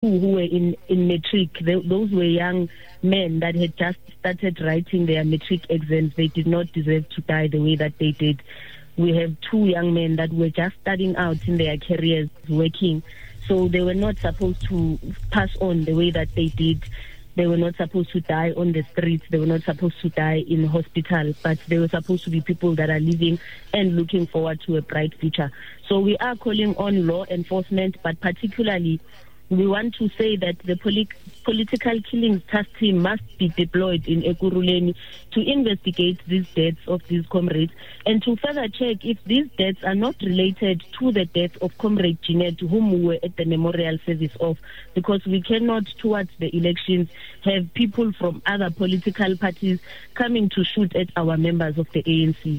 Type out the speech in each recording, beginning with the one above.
who were in matric. Those were young men that had just started writing their matric exams. They did not deserve to die the way that they did. We have 2 young men that were just starting out in their careers working. So they were not supposed to pass on the way that they did. They were not supposed to die on the streets. They were not supposed to die in hospital, but they were supposed to be people that are living and looking forward to a bright future. So we are calling on law enforcement, but particularly we want to say that the political killings task team must be deployed in Ekurhuleni to investigate these deaths of these comrades and to further check if these deaths are not related to the death of Comrade Jeanette, whom we were at the memorial service of, because we cannot, towards the elections, have people from other political parties coming to shoot at our members of the ANC.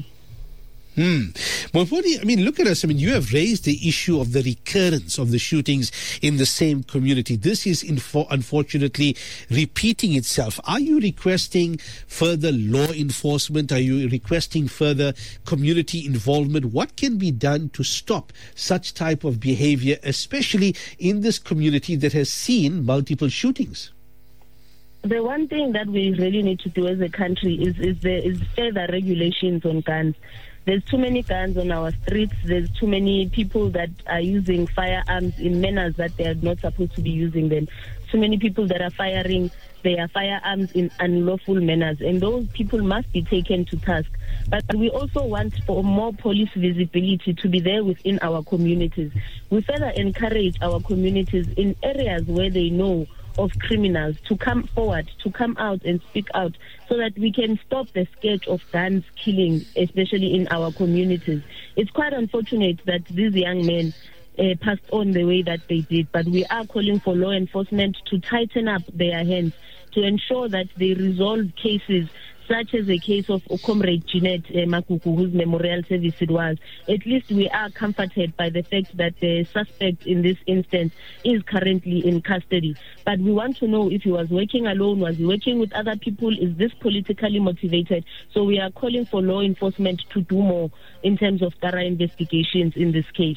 Well, look at us. You have raised the issue of the recurrence of the shootings in the same community. This is unfortunately repeating itself. Are you requesting further law enforcement? Are you requesting further community involvement? What can be done to stop such type of behavior, especially in this community that has seen multiple shootings? The one thing that we really need to do as a country is further regulations on guns. There's too many guns on our streets. There's too many people that are using firearms in manners that they are not supposed to be using them. Too many people that are firing their firearms in unlawful manners, and those people must be taken to task. But we also want for more police visibility to be there within our communities. We further encourage our communities in areas where they know of criminals to come forward, to come out and speak out, so that we can stop the scourge of guns killing, especially in our communities. It's quite unfortunate that these young men passed on the way that they did, but we are calling for law enforcement to tighten up their hands to ensure that they resolve cases such as the case of Comrade Jeanette Makuku, whose memorial service it was. At least we are comforted by the fact that the suspect in this instance is currently in custody. But we want to know if he was working alone, was he working with other people, is this politically motivated? So we are calling for law enforcement to do more in terms of thorough investigations in this case.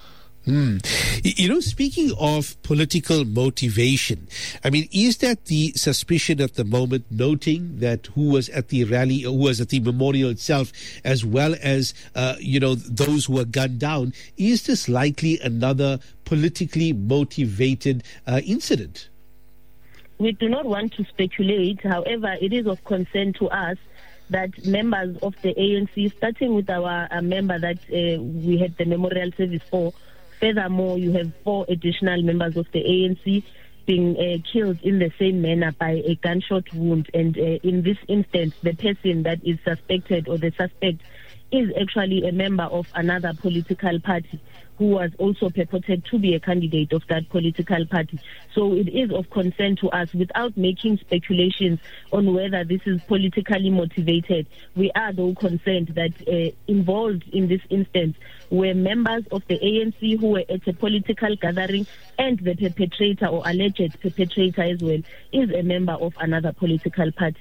Speaking of political motivation, is that the suspicion at the moment, noting that who was at the rally, who was at the memorial itself, as well as, those who were gunned down, is this likely another politically motivated incident? We do not want to speculate. However, it is of concern to us that members of the ANC, starting with our member that we had the memorial service for, furthermore, you have 4 additional members of the ANC being killed in the same manner by a gunshot wound. And in this instance, the person that is suspected or the suspect is actually a member of another political party who was also purported to be a candidate of that political party. So it is of concern to us. Without making speculations on whether this is politically motivated, we are though concerned that involved in this instance were members of the ANC who were at a political gathering, and the perpetrator or alleged perpetrator as well is a member of another political party.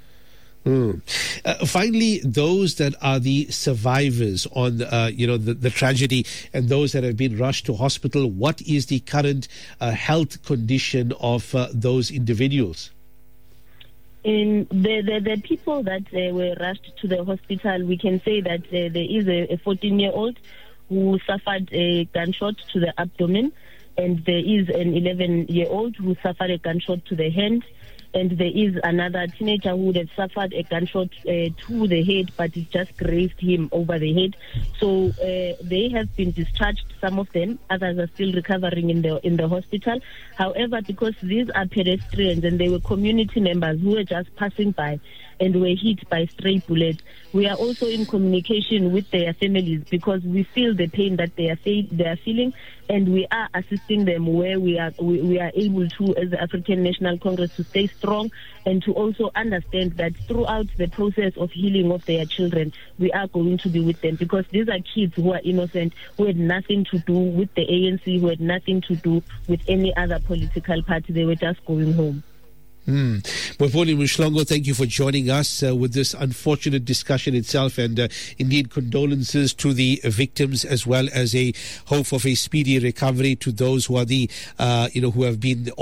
Finally, those that are the survivors on the tragedy and those that have been rushed to hospital, what is the current health condition of those individuals? In the people that were rushed to the hospital, we can say that there is a 14-year-old who suffered a gunshot to the abdomen, and there is an 11-year-old who suffered a gunshot to the hand, and there is another teenager who would have suffered a gunshot to the head, but it just grazed him over the head. So they have been discharged, some of them. Others are still recovering in the hospital. However, because these are pedestrians and they were community members who were just passing by and were hit by stray bullets, we are also in communication with their families because we feel the pain that they are feeling, and we are assisting them where we are able to, as the African National Congress, to stay strong and to also understand that throughout the process of healing of their children, we are going to be with them, because these are kids who are innocent, who had nothing to do with the ANC, who had nothing to do with any other political party. They were just going home. Moponi Mshlongo, thank you for joining us with this unfortunate discussion itself, and indeed condolences to the victims, as well as a hope of a speedy recovery to those who are the who have been